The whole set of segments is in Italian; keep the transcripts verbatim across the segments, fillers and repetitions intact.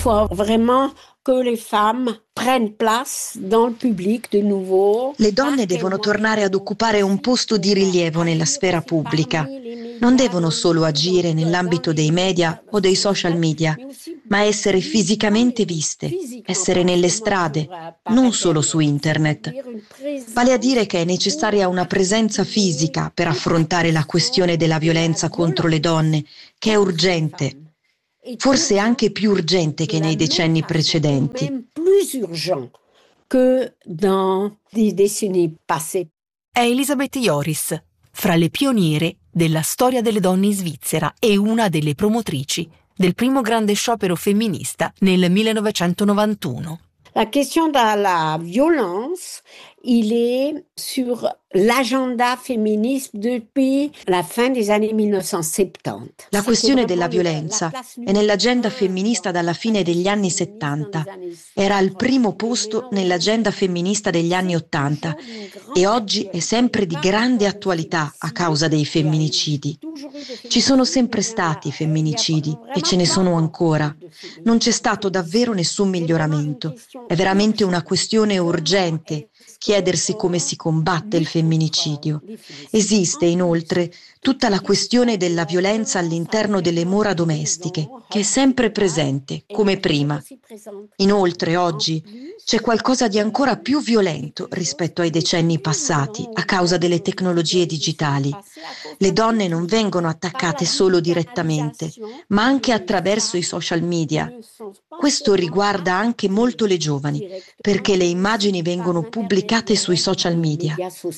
faut vraiment que les femmes prennent place dans le public de nouveau. Le donne devono tornare ad occupare un posto di rilievo nella sfera pubblica. Non devono solo agire nell'ambito dei media o dei social media, ma essere fisicamente viste, essere nelle strade, non solo su internet. Vale a dire che è necessaria una presenza fisica per affrontare la questione della violenza contro le donne, che è urgente. Forse anche più urgente che nei decenni precedenti. Plus urgent que dans les décennies passées. È Elisabeth Joris, fra le pioniere della storia delle donne in Svizzera e una delle promotrici del primo grande sciopero femminista nel millenovecentonovantuno. La question de la violence, il est sur l'agenda féministe depuis la fin des années millenovecentosettanta. La questione della violenza è nell'agenda femminista dalla fine degli anni settanta. Era al primo posto nell'agenda femminista degli anni ottanta e oggi è sempre di grande attualità a causa dei femminicidi. Ci sono sempre stati femminicidi e ce ne sono ancora. Non c'è stato davvero nessun miglioramento. È veramente una questione urgente chiedersi come si combatte il femminicidio. Esiste inoltre tutta la questione della violenza all'interno delle mura domestiche, che è sempre presente, come prima. Inoltre oggi c'è qualcosa di ancora più violento rispetto ai decenni passati a causa delle tecnologie digitali. Le donne non vengono attaccate solo direttamente, ma anche attraverso i social media. Questo riguarda anche molto le giovani, perché le immagini vengono pubblicate sui social media.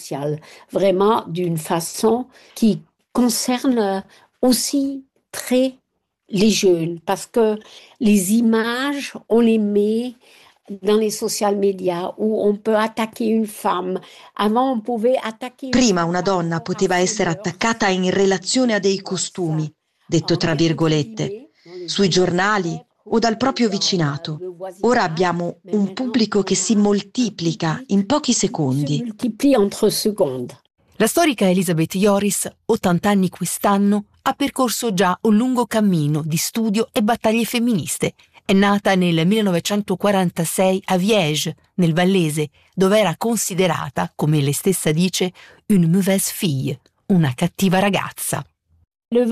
Vraiment d'une façon qui concerne aussi très les jeunes, parce que les images, on les met dans les social media où on peut attaquer une femme. Avant on pouvait attaquer. Prima una donna poteva essere attaccata in relazione a dei costumi, detto tra virgolette, sui giornali o dal proprio vicinato. Ora abbiamo un pubblico che si moltiplica in pochi secondi. La storica Elisabeth Joris, ottanta anni quest'anno, ha percorso già un lungo cammino di studio e battaglie femministe. È nata nel millenovecentoquarantasei a Viège, nel Vallese, dove era considerata, come lei stessa dice, une mauvaise fille, una cattiva ragazza. Il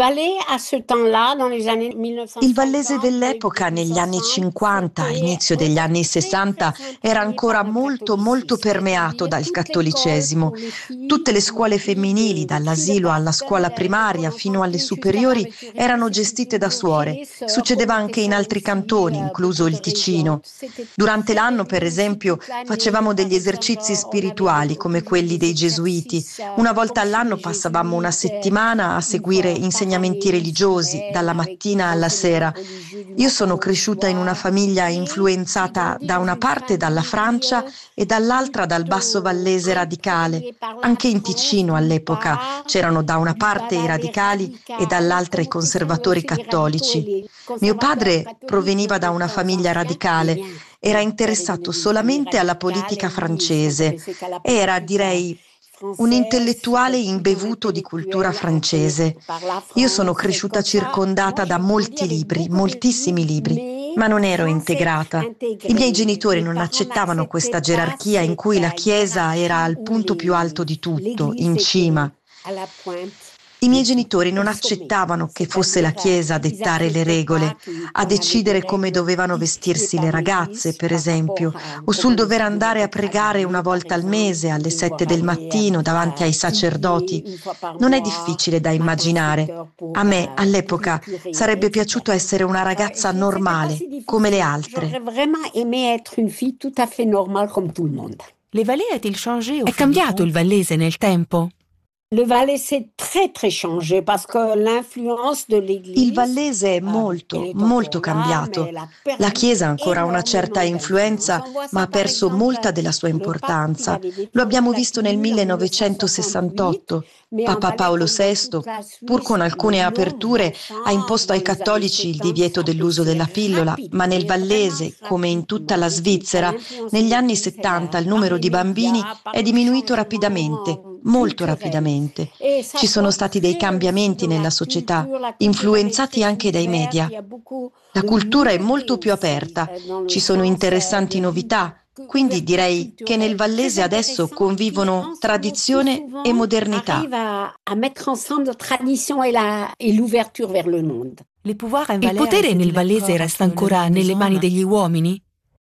Vallese dell'epoca, negli anni cinquanta, inizio degli anni sessanta, era ancora molto molto permeato dal cattolicesimo. Tutte le scuole femminili, dall'asilo alla scuola primaria fino alle superiori, erano gestite da suore. Succedeva anche in altri cantoni, incluso il Ticino. Durante l'anno, per esempio, facevamo degli esercizi spirituali come quelli dei gesuiti. Una volta all'anno passavamo una settimana a seguire insegnamenti religiosi dalla mattina alla sera. Io sono cresciuta in una famiglia influenzata da una parte dalla Francia e dall'altra dal basso vallese radicale. Anche in Ticino all'epoca c'erano da una parte i radicali e dall'altra i conservatori cattolici. Mio padre proveniva da una famiglia radicale, era interessato solamente alla politica francese, era, direi, un intellettuale imbevuto di cultura francese. Io sono cresciuta circondata da molti libri, moltissimi libri, ma non ero integrata. I miei genitori non accettavano questa gerarchia in cui la Chiesa era al punto più alto di tutto, in cima. I miei genitori non accettavano che fosse la Chiesa a dettare le regole, a decidere come dovevano vestirsi le ragazze, per esempio, o sul dover andare a pregare una volta al mese alle sette del mattino davanti ai sacerdoti. Non è difficile da immaginare. A me, all'epoca, sarebbe piaciuto essere una ragazza normale, come le altre. È cambiato il vallese nel tempo? Il vallese è molto, molto cambiato. La Chiesa ha ancora una certa influenza, ma ha perso molta della sua importanza. Lo abbiamo visto nel millenovecentosessantotto. Papa Paolo sesto, pur con alcune aperture, ha imposto ai cattolici il divieto dell'uso della pillola, ma nel Vallese, come in tutta la Svizzera, negli anni settanta il numero di bambini è diminuito rapidamente. molto rapidamente. Ci sono stati dei cambiamenti nella società, influenzati anche dai media. La cultura è molto più aperta, ci sono interessanti novità, quindi direi che nel vallese adesso convivono tradizione e modernità. Il potere nel vallese resta ancora nelle mani degli uomini?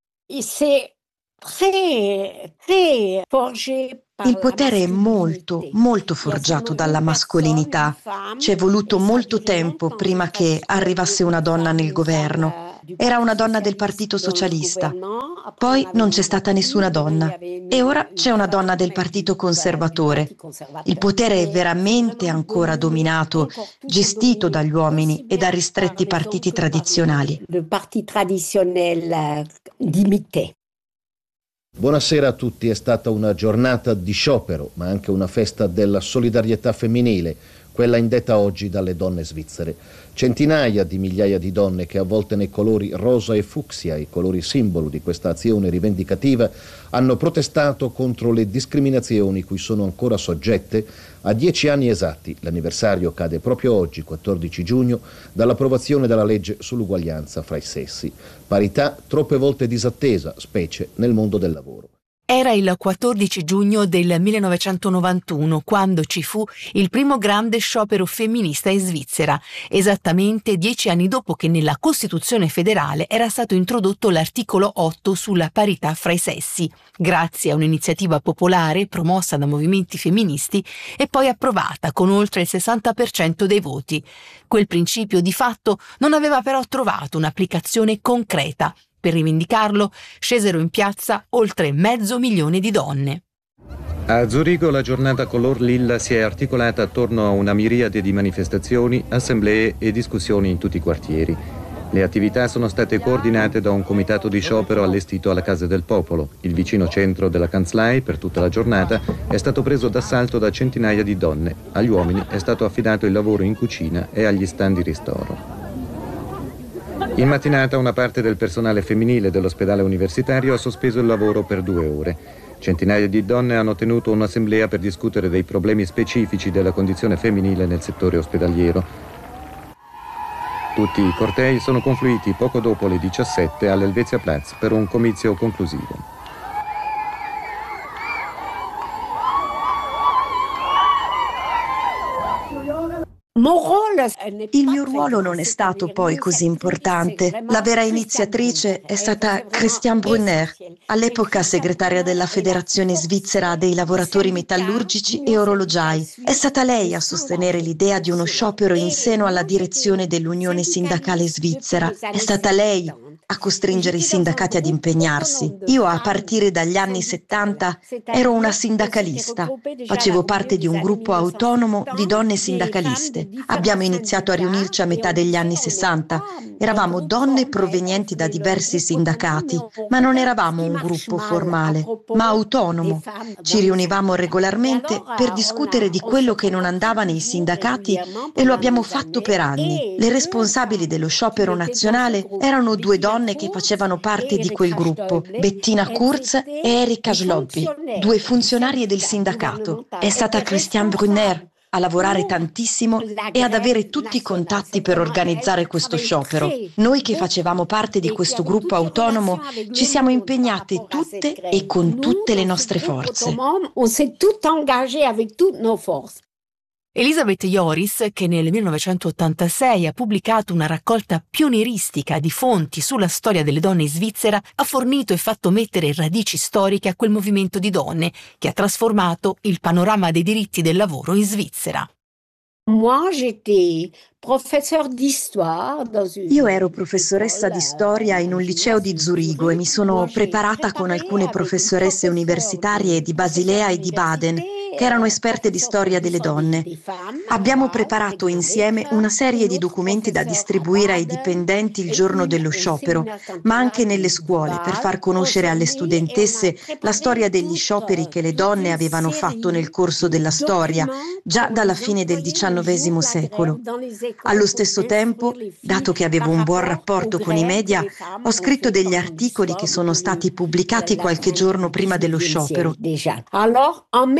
Il potere è molto, molto forgiato dalla mascolinità. Ci è voluto molto tempo prima che arrivasse una donna nel governo. Era una donna del Partito Socialista. Poi non c'è stata nessuna donna. E ora c'è una donna del Partito Conservatore. Il potere è veramente ancora dominato, gestito dagli uomini e da ristretti partiti tradizionali. Buonasera a tutti, è stata una giornata di sciopero, ma anche una festa della solidarietà femminile, quella indetta oggi dalle donne svizzere. Centinaia di migliaia di donne che, avvolte nei colori rosa e fucsia, i colori simbolo di questa azione rivendicativa, hanno protestato contro le discriminazioni cui sono ancora soggette a dieci anni esatti. L'anniversario cade proprio oggi, quattordici giugno, dall'approvazione della legge sull'uguaglianza fra i sessi. Parità troppe volte disattesa, specie nel mondo del lavoro. Era il quattordici giugno del millenovecentonovantuno quando ci fu il primo grande sciopero femminista in Svizzera, esattamente dieci anni dopo che nella Costituzione federale era stato introdotto l'articolo otto sulla parità fra i sessi, grazie a un'iniziativa popolare promossa da movimenti femministi e poi approvata con oltre il sessanta per cento dei voti. Quel principio di fatto non aveva però trovato un'applicazione concreta. Per rivendicarlo scesero in piazza oltre mezzo milione di donne. A Zurigo la giornata color lilla si è articolata attorno a una miriade di manifestazioni, assemblee e discussioni in tutti i quartieri. Le attività sono state coordinate da un comitato di sciopero allestito alla Casa del Popolo. Il vicino centro della Kanzlei per tutta la giornata è stato preso d'assalto da centinaia di donne. Agli uomini è stato affidato il lavoro in cucina e agli stand di ristoro. In mattinata una parte del personale femminile dell'ospedale universitario ha sospeso il lavoro per due ore. Centinaia di donne hanno tenuto un'assemblea per discutere dei problemi specifici della condizione femminile nel settore ospedaliero. Tutti i cortei sono confluiti poco dopo le diciassette all'Helvetiaplatz per un comizio conclusivo. Il mio ruolo non è stato poi così importante. La vera iniziatrice è stata Christiane Brunner, all'epoca segretaria della Federazione Svizzera dei lavoratori metallurgici e orologiai. È stata lei a sostenere l'idea di uno sciopero in seno alla direzione dell'Unione Sindacale Svizzera. È stata lei a costringere i sindacati ad impegnarsi. Io, a partire dagli anni settanta, ero una sindacalista. Facevo parte di un gruppo autonomo di donne sindacaliste. Abbiamo iniziato a riunirci a metà degli anni sessanta. Eravamo donne provenienti da diversi sindacati, ma non eravamo un gruppo formale, ma autonomo. Ci riunivamo regolarmente per discutere di quello che non andava nei sindacati e lo abbiamo fatto per anni. Le responsabili dello sciopero nazionale erano due donne che facevano parte di quel gruppo, Bettina Kurz e Erika Schlobby, due funzionarie del sindacato. È stata Christiane Brunner a lavorare tantissimo e ad avere tutti i contatti per organizzare questo sciopero. Noi che facevamo parte di questo gruppo autonomo ci siamo impegnate tutte e con tutte le nostre forze. Elisabeth Joris, che nel millenovecentottantasei ha pubblicato una raccolta pionieristica di fonti sulla storia delle donne in Svizzera, ha fornito e fatto mettere radici storiche a quel movimento di donne che ha trasformato il panorama dei diritti del lavoro in Svizzera. Io ero professoressa di storia in un liceo di Zurigo e mi sono preparata con alcune professoresse universitarie di Basilea e di Baden, che erano esperte di storia delle donne. Abbiamo preparato insieme una serie di documenti da distribuire ai dipendenti il giorno dello sciopero, ma anche nelle scuole, per far conoscere alle studentesse la storia degli scioperi che le donne avevano fatto nel corso della storia, già dalla fine del diciannovesimo secolo. Allo stesso tempo, dato che avevo un buon rapporto con i media, ho scritto degli articoli che sono stati pubblicati qualche giorno prima dello sciopero.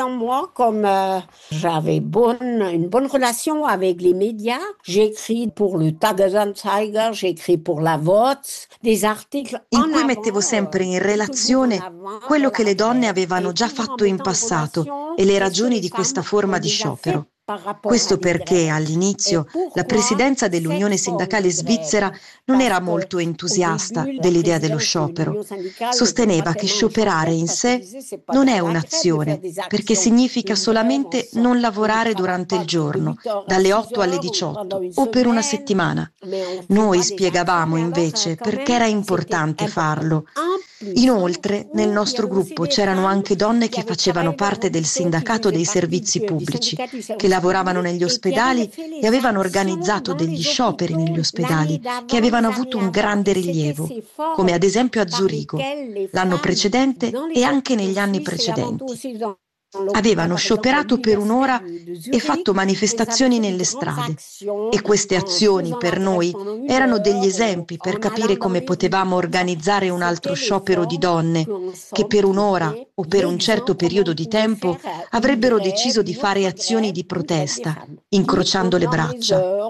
sans moi, comme euh, j'avais bonne, une bonne relation avec les médias. J'ai écrit pour le Tagesanzeiger, j'ai écrit pour la Voz, des articles in cui mettevo sempre in relazione quello che le donne avevano già fatto in passato e le ragioni di questa forma di sciopero. Questo perché all'inizio la presidenza dell'Unione Sindacale Svizzera non era molto entusiasta dell'idea dello sciopero. Sosteneva che scioperare in sé non è un'azione, perché significa solamente non lavorare durante il giorno, dalle otto alle diciotto o per una settimana. Noi spiegavamo invece perché era importante farlo. Inoltre, nel nostro gruppo c'erano anche donne che facevano parte del sindacato dei servizi pubblici, che lavoravano negli ospedali e avevano organizzato degli scioperi negli ospedali che avevano avuto un grande rilievo, come ad esempio a Zurigo, l'anno precedente e anche negli anni precedenti. Avevano scioperato per un'ora e fatto manifestazioni nelle strade. E queste azioni per noi erano degli esempi per capire come potevamo organizzare un altro sciopero di donne che per un'ora o per un certo periodo di tempo avrebbero deciso di fare azioni di protesta, incrociando le braccia.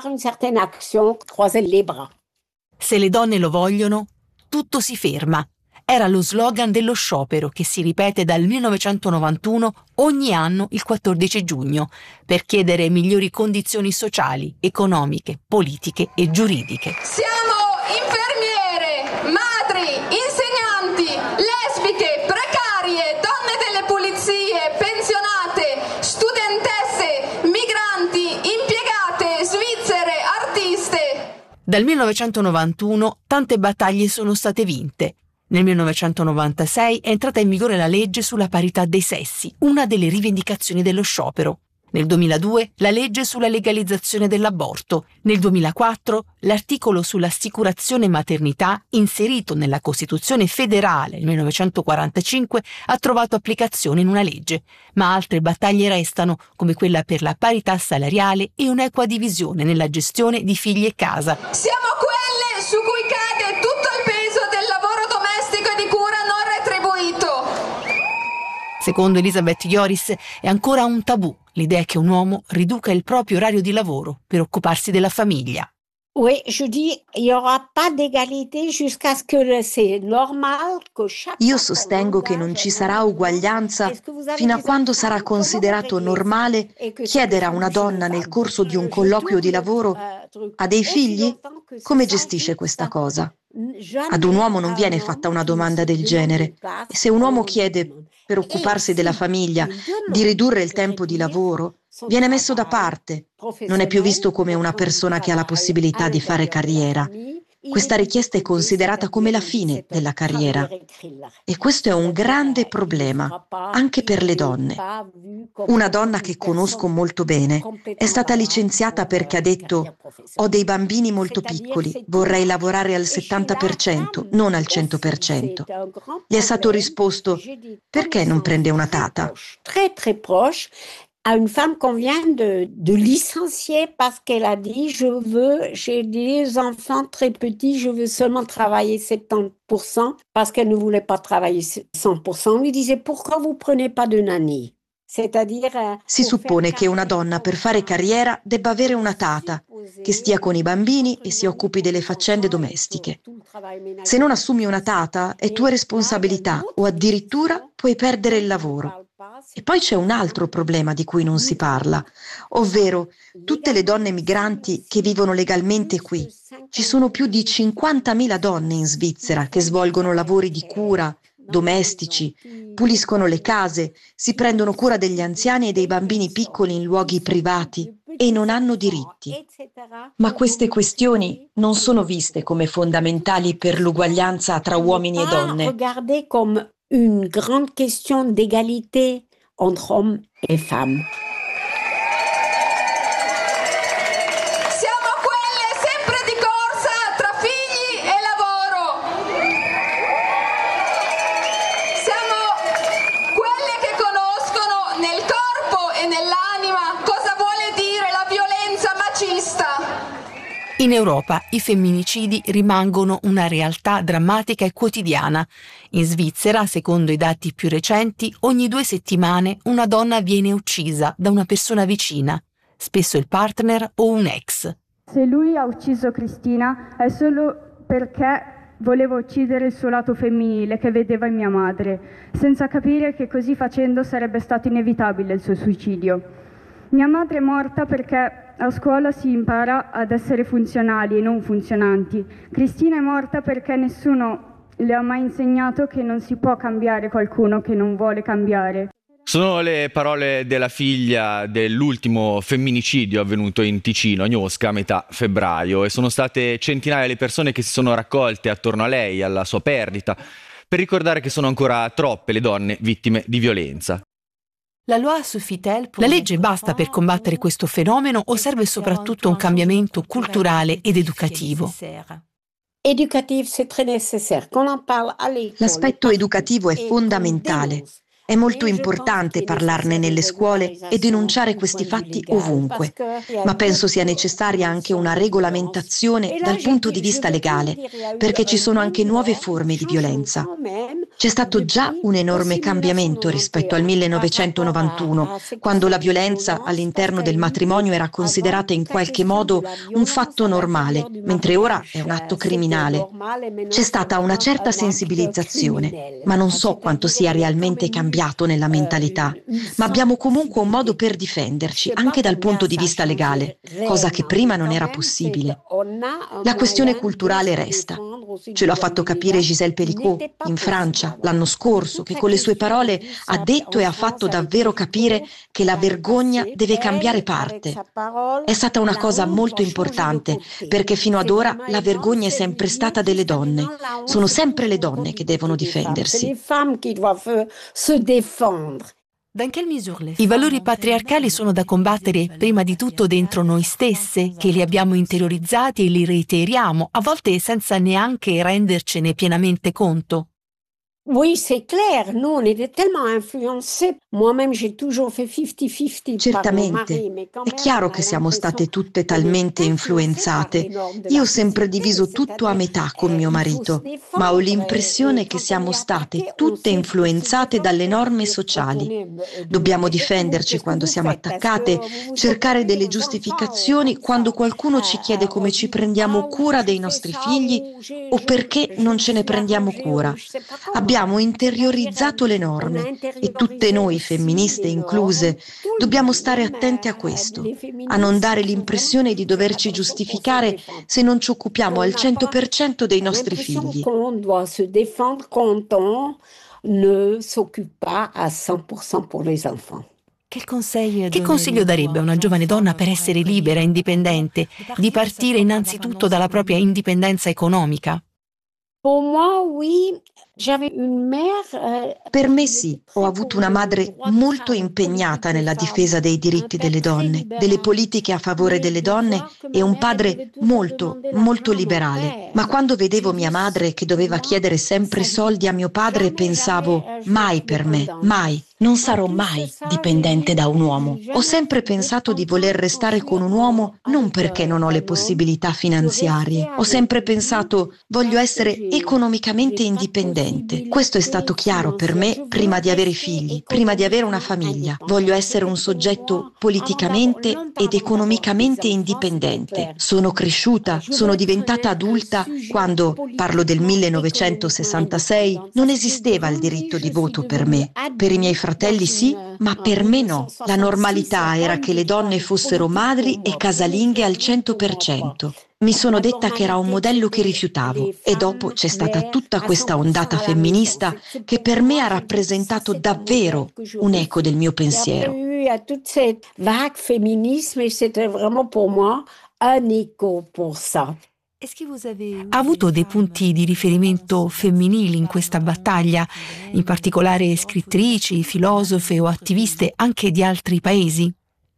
Se le donne lo vogliono, tutto si ferma. Era lo slogan dello sciopero che si ripete dal millenovecentonovantuno ogni anno il quattordici giugno per chiedere migliori condizioni sociali, economiche, politiche e giuridiche. Siamo infermiere, madri, insegnanti, lesbiche, precarie, donne delle pulizie, pensionate, studentesse, migranti, impiegate, svizzere, artiste. Dal millenovecentonovantuno tante battaglie sono state vinte. Nel millenovecentonovantasei è entrata in vigore la legge sulla parità dei sessi, una delle rivendicazioni dello sciopero. Nel duemiladue la legge sulla legalizzazione dell'aborto. Nel duemilaquattro l'articolo sull'assicurazione maternità, inserito nella Costituzione federale nel millenovecentoquarantacinque, ha trovato applicazione in una legge. Ma altre battaglie restano, come quella per la parità salariale e un'equa divisione nella gestione di figli e casa. Siamo quelle su cui cade tutto il peso del lavoro domestico e di cura non retribuito. Secondo Elisabeth Joris è ancora un tabù l'idea che un uomo riduca il proprio orario di lavoro per occuparsi della famiglia. Oui, je dis, il n'y aura pas d'égalité jusqu'à ce que c'est normal que chaque... Io sostengo che non ci sarà uguaglianza fino a quando sarà considerato normale chiedere a una donna nel corso di un colloquio di lavoro: ha dei figli? Come gestisce questa cosa? Ad un uomo non viene fatta una domanda del genere, e se un uomo chiede, per occuparsi della famiglia, di ridurre il tempo di lavoro, viene messo da parte, non è più visto come una persona che ha la possibilità di fare carriera. Questa richiesta è considerata come la fine della carriera, e questo è un grande problema anche per le donne. Una donna che conosco molto bene è stata licenziata perché ha detto: ho dei bambini molto piccoli, vorrei lavorare al settanta per cento, non al cento per cento. Gli è stato risposto: perché non prende una tata? À une femme qu'on vient de, de licencier parce qu'elle a dit: je veux, j'ai des enfants très petits, je veux seulement travailler soixante pour cent, parce qu'elle ne voulait pas travailler cent pour cent. On lui disait: pourquoi vous prenez pas de nanny? Si suppone che una donna per fare carriera debba avere una tata che stia con i bambini e si occupi delle faccende domestiche. Se non assumi una tata è tua responsabilità, o addirittura puoi perdere il lavoro. E poi c'è un altro problema di cui non si parla, ovvero tutte le donne migranti che vivono legalmente qui. Ci sono più di cinquantamila donne in Svizzera che svolgono lavori di cura, domestici, puliscono le case, si prendono cura degli anziani e dei bambini piccoli in luoghi privati e non hanno diritti. Ma queste questioni non sono viste come fondamentali per l'uguaglianza tra uomini e donne. Regardez comme une grande question d'égalité entre hommes et femmes. Siamo quelle sempre di corsa tra figli e lavoro. Siamo quelle che conoscono nel corpo e nell'anima cosa vuole dire la violenza macista. In In Europa i femminicidi rimangono una realtà drammatica e quotidiana. In Svizzera, secondo i dati più recenti, ogni due settimane una donna viene uccisa da una persona vicina, spesso il partner o un ex. Se lui ha ucciso Cristina è solo perché voleva uccidere il suo lato femminile che vedeva in mia madre, senza capire che così facendo sarebbe stato inevitabile il suo suicidio. Mia madre è morta perché a scuola si impara ad essere funzionali e non funzionanti. Cristina è morta perché nessuno le ha mai insegnato che non si può cambiare qualcuno che non vuole cambiare. Sono le parole della figlia dell'ultimo femminicidio avvenuto in Ticino, Agnosca, a metà febbraio, e sono state centinaia le persone che si sono raccolte attorno a lei, alla sua perdita, per ricordare che sono ancora troppe le donne vittime di violenza. La legge basta per combattere questo fenomeno o serve soprattutto un cambiamento culturale ed educativo? L'aspetto educativo è fondamentale. È molto importante parlarne nelle scuole e denunciare questi fatti ovunque, ma penso sia necessaria anche una regolamentazione dal punto di vista legale, perché ci sono anche nuove forme di violenza. C'è stato già un enorme cambiamento rispetto al millenovecentonovantuno, quando la violenza all'interno del matrimonio era considerata in qualche modo un fatto normale, mentre ora è un atto criminale. C'è stata una certa sensibilizzazione, ma non so quanto sia realmente cambiato nella mentalità, ma abbiamo comunque un modo per difenderci anche dal punto di vista legale, cosa che prima non era possibile. La questione culturale resta. Ce l'ha fatto capire Gisèle Pelicot in Francia l'anno scorso, che con le sue parole ha detto e ha fatto davvero capire che la vergogna deve cambiare parte. È stata una cosa molto importante, perché fino ad ora la vergogna è sempre stata delle donne. Sono sempre le donne che devono difendersi. I valori patriarcali sono da combattere prima di tutto dentro noi stesse, che li abbiamo interiorizzati e li reiteriamo, a volte senza neanche rendercene pienamente conto. Oui, c'est clair, nous on était tellement influencés. Moi-même j'ai toujours fait cinquanta cinquanta. Certamente, è chiaro che siamo state tutte talmente influenzate. Io ho sempre diviso tutto a metà con mio marito, ma ho l'impressione che siamo state tutte influenzate dalle norme sociali. Dobbiamo difenderci quando siamo attaccate, cercare delle giustificazioni quando qualcuno ci chiede come ci prendiamo cura dei nostri figli o perché non ce ne prendiamo cura. Abbiamo interiorizzato le norme e tutte noi, femministe incluse, dobbiamo stare attente a questo, a non dare l'impressione di doverci giustificare se non ci occupiamo al cento per cento dei nostri figli. Che consiglio darebbe a una giovane donna per essere libera e indipendente, di partire innanzitutto dalla propria indipendenza economica? Per me sì, ho avuto una madre molto impegnata nella difesa dei diritti delle donne, delle politiche a favore delle donne e un padre molto, molto liberale. Ma quando vedevo mia madre che doveva chiedere sempre soldi a mio padre, pensavo, mai per me, mai. Non sarò mai dipendente da un uomo. Ho sempre pensato di voler restare con un uomo non perché non ho le possibilità finanziarie. Ho sempre pensato, voglio essere economicamente indipendente. Questo è stato chiaro per me prima di avere figli, prima di avere una famiglia. Voglio essere un soggetto politicamente ed economicamente indipendente. Sono cresciuta, sono diventata adulta quando, parlo del millenovecentosessantasei, non esisteva il diritto di voto per me. Per i miei fratelli fratelli sì, ma per me no. La normalità era che le donne fossero madri e casalinghe al cento per cento. Mi sono detta che era un modello che rifiutavo e dopo c'è stata tutta questa ondata femminista che per me ha rappresentato davvero un eco del mio pensiero. Ha avuto dei punti di riferimento femminili in questa battaglia, in particolare scrittrici, filosofe o attiviste anche di altri paesi?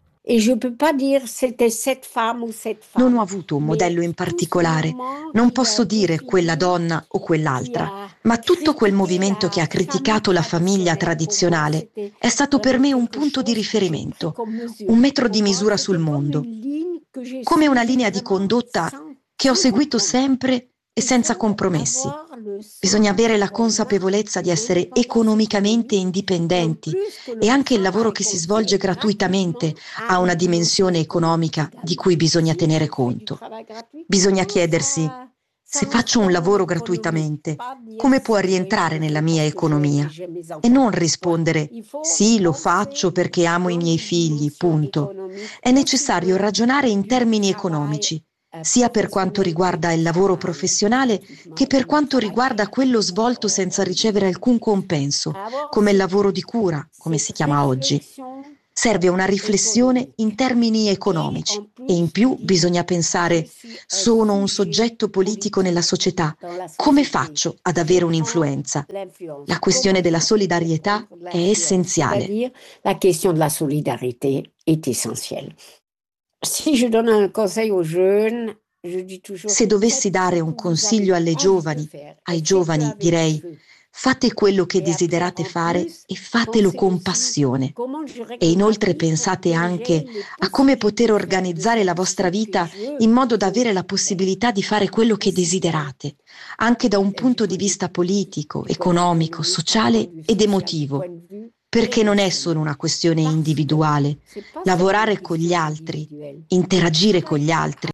Non ho avuto un modello in particolare, non posso dire quella donna o quell'altra, ma tutto quel movimento che ha criticato la famiglia tradizionale è stato per me un punto di riferimento, un metro di misura sul mondo, come una linea di condotta che ho seguito sempre e senza compromessi. Bisogna avere la consapevolezza di essere economicamente indipendenti e anche il lavoro che si svolge gratuitamente ha una dimensione economica di cui bisogna tenere conto. Bisogna chiedersi: se faccio un lavoro gratuitamente, come può rientrare nella mia economia? E non rispondere: sì, lo faccio perché amo i miei figli, punto. È necessario ragionare in termini economici, sia per quanto riguarda il lavoro professionale che per quanto riguarda quello svolto senza ricevere alcun compenso, come il lavoro di cura, come si chiama oggi. Serve una riflessione in termini economici e in più bisogna pensare: sono un soggetto politico nella società, come faccio ad avere un'influenza? La questione della solidarietà è essenziale. La questione della solidarietà è essenziale. Se dovessi dare un consiglio alle giovani, ai giovani direi: fate quello che desiderate fare e fatelo con passione. E inoltre pensate anche a come poter organizzare la vostra vita in modo da avere la possibilità di fare quello che desiderate, anche da un punto di vista politico, economico, sociale ed emotivo. Perché non è solo una questione individuale. Lavorare con gli altri, interagire con gli altri,